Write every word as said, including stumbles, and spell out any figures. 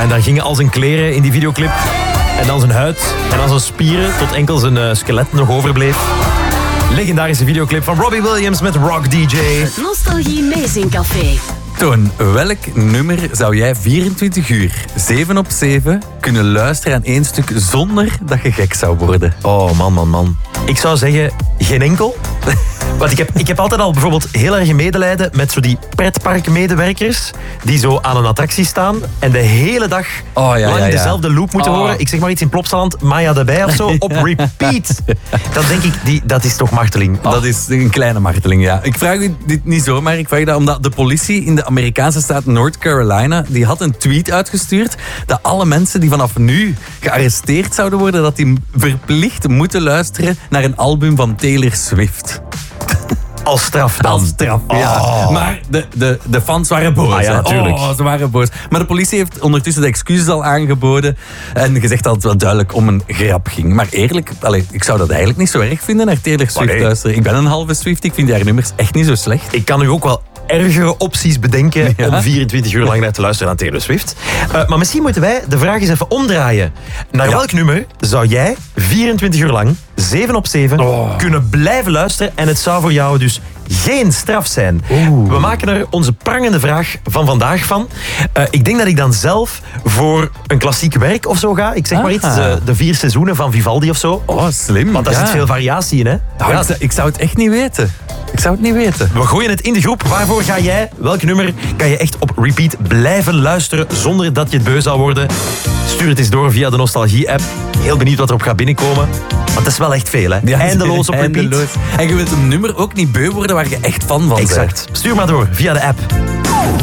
en daar gingen al zijn kleren in die videoclip. En dan zijn huid en dan zijn spieren, tot enkel zijn uh, skelet nog overbleef. Legendarische videoclip van Robbie Williams met Rock D J. Nostalgie Meezingcafé. Toon, welk nummer zou jij vierentwintig uur, zeven op zeven, kunnen luisteren aan één stuk zonder dat je gek zou worden? Oh, man, man, man. Ik zou zeggen, geen enkel. Want ik heb, ik heb altijd al bijvoorbeeld heel erg medelijden met zo die pretparkmedewerkers die zo aan een attractie staan en de hele dag oh, ja, lang ja, ja. dezelfde loop moeten oh. horen. Ik zeg maar iets in Plopsaland, Maya erbij of zo, op repeat. Dan denk ik, die, dat is toch marteling. Oh. Dat is een kleine marteling, ja. Ik vraag u dit niet zomaar, ik vraag dat omdat de politie in de Amerikaanse staat North Carolina, die had een tweet uitgestuurd dat alle mensen die vanaf nu gearresteerd zouden worden, dat die verplicht moeten luisteren naar een album van Taylor Swift. Als straf dan. Als straf, ja. Oh. Maar de, de, de fans waren boos. Ah, ja, natuurlijk. Oh, ze waren boos. Maar de politie heeft ondertussen de excuses al aangeboden en gezegd dat het wel duidelijk om een grap ging. Maar eerlijk, allez, ik zou dat eigenlijk niet zo erg vinden naar Taylor Swift nee. luisteren. Ik ben een halve Swift, ik vind haar nummers echt niet zo slecht. Ik kan u ook wel ergere opties bedenken ja? om vierentwintig uur lang naar te luisteren aan Taylor Swift. Uh, maar misschien moeten wij de vraag eens even omdraaien. Naar ja. welk nummer zou jij vierentwintig uur lang, zeven op zeven, oh. kunnen blijven luisteren en het zou voor jou dus geen straf zijn? Oeh. We maken er onze prangende vraag van vandaag van. Uh, ik denk dat ik dan zelf voor een klassiek werk of zo ga. Ik zeg maar ah. iets, de, de vier seizoenen van Vivaldi of zo. Oh, slim. Want daar ja. zit veel variatie in, hè? Nou, ja. ik, zou, ik zou het echt niet weten. Ik zou het niet weten. We gooien het in de groep. Waarvoor ga jij? Welk nummer kan je echt op repeat blijven luisteren zonder dat je het beu zal worden? Stuur het eens door via de Nostalgie-app. Heel benieuwd wat erop gaat binnenkomen. Want het is wel echt veel, hè? Ja, eindeloos op repeat. Eindeloos. En je wilt een nummer ook niet beu worden waar je echt fan van bent. Exact. Stuur maar door via de app.